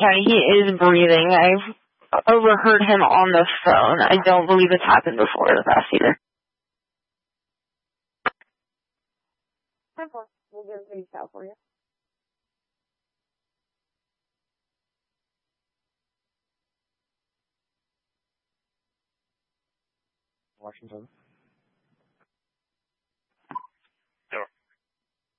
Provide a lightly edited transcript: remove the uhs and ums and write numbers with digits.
Yeah, he is breathing. I've overheard him on the phone. I don't believe it's happened before in the past either. We'll get things out for you. Washington.